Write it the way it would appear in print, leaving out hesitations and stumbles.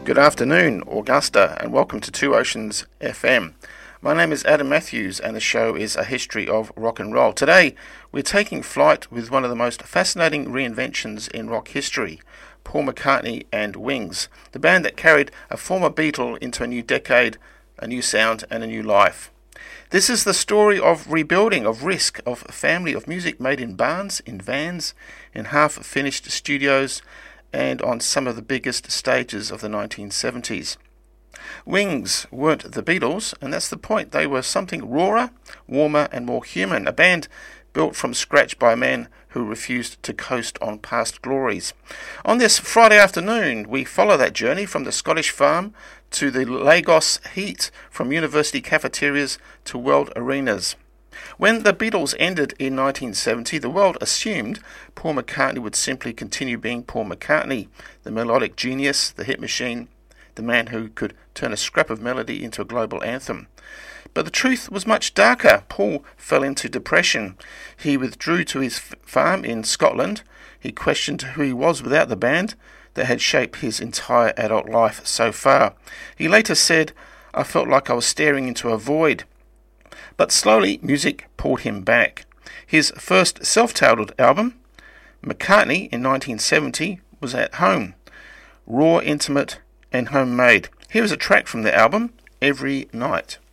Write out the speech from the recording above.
Good afternoon, Augusta, and welcome to Two Oceans FM. My name is Adam Matthews, and the show is A History of Rock and Roll. Today, we're taking flight with one of the most fascinating reinventions in rock history, Paul McCartney and Wings, the band that carried a former Beatle into a new decade, a new sound, and a new life. This is the story of rebuilding, of risk, of a family of music made in barns, in vans, in half-finished studios, and on some of the biggest stages of the 1970s. Wings weren't the Beatles, and that's the point. They were something rawer, warmer, and more human, a band built from scratch by men who refused to coast on past glories. On this Friday afternoon, we follow that journey from the Scottish farm to the Lagos heat, from university cafeterias to world arenas. When the Beatles ended in 1970, the world assumed Paul McCartney would simply continue being Paul McCartney, the melodic genius, the hit machine, the man who could turn a scrap of melody into a global anthem. But the truth was much darker. Paul fell into depression. He withdrew to his farm in Scotland. He questioned who he was without the band that had shaped his entire adult life so far. He later said, "I felt like I was staring into a void." But slowly, music pulled him back. His first self-titled album, McCartney, in 1970, was at home. Raw, intimate, and homemade. Here is a track from the album, Every Night.